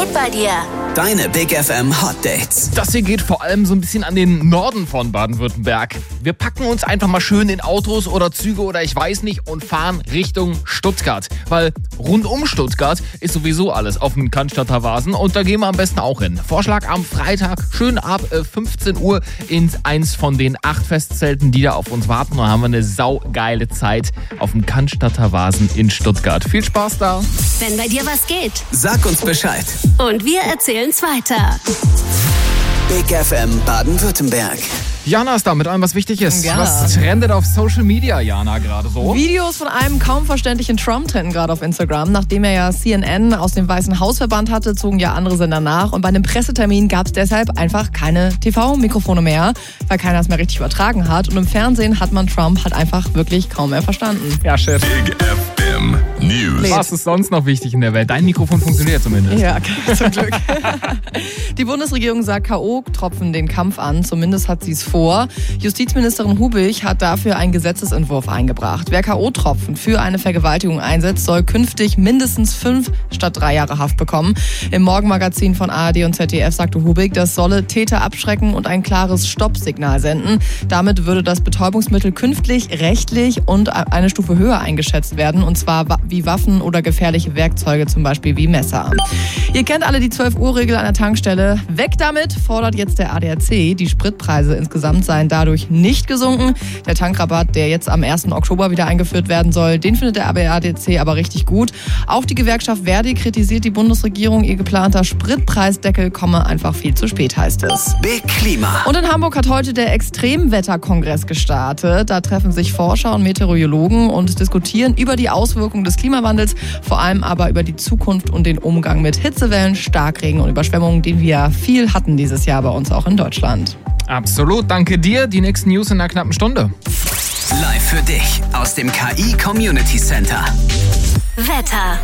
geht bei dir? Deine Big FM Hot Dates. Das hier geht vor allem so ein bisschen an den Norden von Baden-Württemberg. Wir packen uns einfach mal schön in Autos oder Züge oder ich weiß nicht und fahren Richtung Stuttgart. Weil rund um Stuttgart ist sowieso alles auf dem Cannstatter Wasen und da gehen wir am besten auch hin. Vorschlag am Freitag, schön ab 15 Uhr in eins von den 8 Festzelten, die da auf uns warten. Und dann haben wir eine saugeile Zeit auf dem Cannstatter Wasen in Stuttgart. Viel Spaß da. Wenn bei dir was geht. Sag uns Bescheid. Und wir erzählen's weiter. Big FM Baden-Württemberg. Jana ist da mit allem, was wichtig ist. Ja. Was trendet auf Social Media, Jana, gerade so? Videos von einem kaum verständlichen Trump trenden gerade auf Instagram. Nachdem er ja CNN aus dem Weißen Haus verbannt hatte, zogen ja andere Sender nach. Und bei einem Pressetermin gab es deshalb einfach keine TV-Mikrofone mehr, weil keiner es mehr richtig übertragen hat. Und im Fernsehen hat man Trump halt einfach wirklich kaum mehr verstanden. Ja, shit. Big FM News. Was ist sonst noch wichtig in der Welt? Dein Mikrofon funktioniert zumindest. Ja, zum Glück. Die Bundesregierung sagt K.O.-Tropfen den Kampf an. Zumindest hat sie es vor. Justizministerin Hubig hat dafür einen Gesetzesentwurf eingebracht. Wer K.O.-Tropfen für eine Vergewaltigung einsetzt, soll künftig mindestens 5 statt 3 Jahre Haft bekommen. Im Morgenmagazin von ARD und ZDF sagte Hubig, das solle Täter abschrecken und ein klares Stoppsignal senden. Damit würde das Betäubungsmittel künftig rechtlich und eine Stufe höher eingeschätzt werden, und zwar wie Waffen oder gefährliche Werkzeuge, zum Beispiel wie Messer. Ihr kennt alle die 12-Uhr-Regel an der Tankstelle. Weg damit, fordert jetzt der ADAC. Die Spritpreise insgesamt seien dadurch nicht gesunken. Der Tankrabatt, der jetzt am 1. Oktober wieder eingeführt werden soll, den findet der ADAC aber richtig gut. Auch die Gewerkschaft Verdi kritisiert die Bundesregierung. Ihr geplanter Spritpreisdeckel komme einfach viel zu spät, heißt es. Big Klima. Und in Hamburg hat heute der Extremwetterkongress gestartet. Da treffen sich Forscher und Meteorologen und diskutieren über die Auswirkungen des Klimawandels, vor allem aber über die Zukunft und den Umgang mit Hitzewellen, Starkregen und Überschwemmungen, den wir viel hatten dieses Jahr bei uns auch in Deutschland. Absolut, danke dir. Die nächsten News in einer knappen Stunde. Live für dich aus dem KI Community Center. Wetter.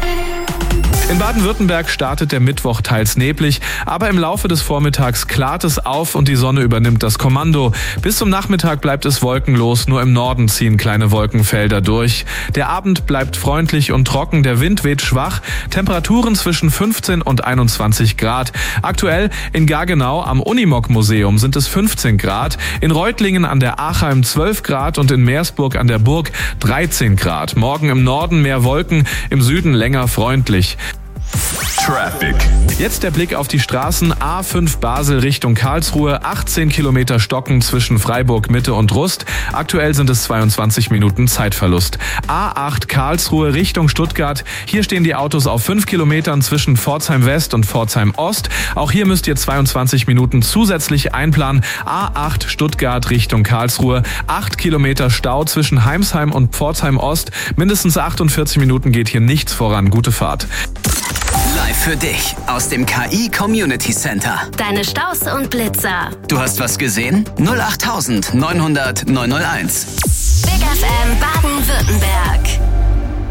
In Baden-Württemberg startet der Mittwoch teils neblig, aber im Laufe des Vormittags klart es auf und die Sonne übernimmt das Kommando. Bis zum Nachmittag bleibt es wolkenlos, nur im Norden ziehen kleine Wolkenfelder durch. Der Abend bleibt freundlich und trocken, der Wind weht schwach, Temperaturen zwischen 15 und 21 Grad. Aktuell in Gaggenau am Unimog-Museum sind es 15 Grad, in Reutlingen an der Achheim 12 Grad und in Meersburg an der Burg 13 Grad. Morgen im Norden mehr Wolken, im Süden länger freundlich. Traffic. Jetzt der Blick auf die Straßen. A5 Basel Richtung Karlsruhe, 18 Kilometer Stocken zwischen Freiburg Mitte und Rust. Aktuell sind es 22 Minuten Zeitverlust. A8 Karlsruhe Richtung Stuttgart. Hier stehen die Autos auf 5 Kilometern zwischen Pforzheim West und Pforzheim Ost. Auch hier müsst ihr 22 Minuten zusätzlich einplanen. A8 Stuttgart Richtung Karlsruhe, 8 Kilometer Stau zwischen Heimsheim und Pforzheim Ost. Mindestens 48 Minuten geht hier nichts voran. Gute Fahrt. Live für dich aus dem KI Community Center. Deine Staus und Blitzer. Du hast was gesehen? 08900 901. Big FM Baden-Württemberg.